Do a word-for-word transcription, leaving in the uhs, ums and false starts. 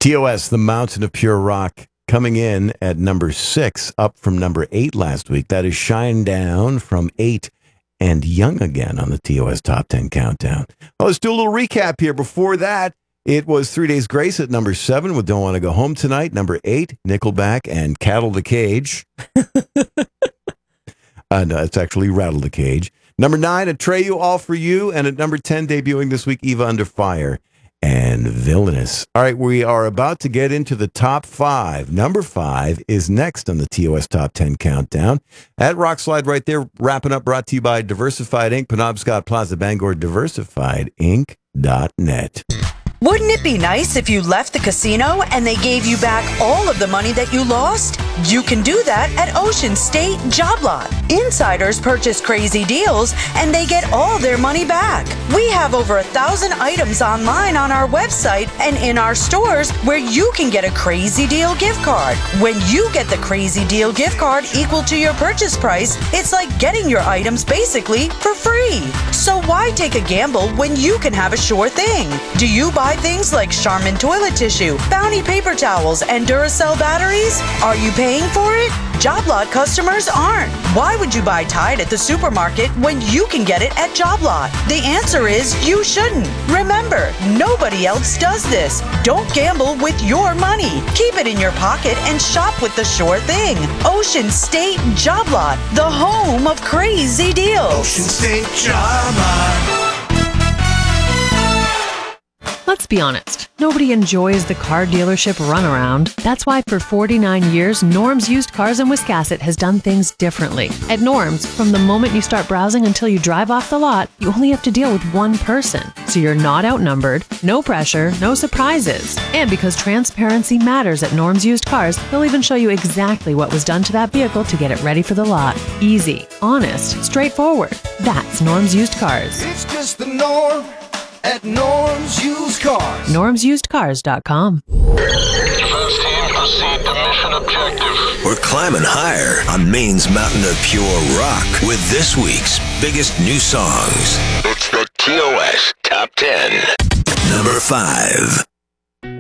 T O S, The Mountain of Pure Rock, coming in at number six, up from number eight last week. That is Shinedown from eight and Young Again on the T O S Top ten Countdown. Well, let's do a little recap here. Before that, it was Three Days Grace at number seven with Don't Want to Go Home Tonight. Number eight, Nickelback and Cattle the Cage. uh, no, it's actually Rattle the Cage. Number nine, Atreyu, All For You. And at number ten, debuting this week, Eva Under Fire and Villainous. All right, we are about to get into the top five. Number five is next on the T O S Top ten Countdown. At Rockslide right there, wrapping up, brought to you by Diversified Incorporated, Penobscot Plaza, Bangor, diversified inc dot net. Wouldn't it be nice if you left the casino and they gave you back all of the money that you lost? You can do that at Ocean State Job Lot. Insiders purchase crazy deals and they get all their money back. We have over a thousand items online on our website and in our stores where you can get a Crazy Deal gift card. When you get the Crazy Deal gift card equal to your purchase price, it's like getting your items basically for free. So why take a gamble when you can have a sure thing? Do you buy things like Charmin toilet tissue, Bounty paper towels, and Duracell batteries? Are you paying for it? Job Lot customers aren't. Why would you buy Tide at the supermarket when you can get it at Job Lot? The answer is you shouldn't. Remember, nobody else does this. Don't gamble with your money. Keep it in your pocket and shop with the sure thing. Ocean State Job Lot, the home of crazy deals. Ocean State Job Lot. Let's be honest, nobody enjoys the car dealership runaround. That's why for forty-nine years, Norm's Used Cars in Wiscasset has done things differently. At Norm's, from the moment you start browsing until you drive off the lot, you only have to deal with one person. So you're not outnumbered, no pressure, no surprises. And because transparency matters at Norm's Used Cars, they'll even show you exactly what was done to that vehicle to get it ready for the lot. Easy, honest, straightforward. That's Norm's Used Cars. It's just the norm at Norm's Used Cars. norms used cars dot com. First team, proceed to mission objective. We're climbing higher on Maine's mountain of pure rock with this week's biggest new songs. It's the T O S Top ten. Number five.